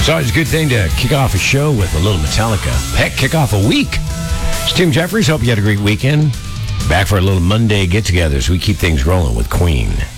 It's always a good thing to kick off a show with a little Metallica. Heck, kick off a week. It's Tim Jeffries. Hope you had a great weekend. Back for a little Monday get-together as we keep things rolling with Queen.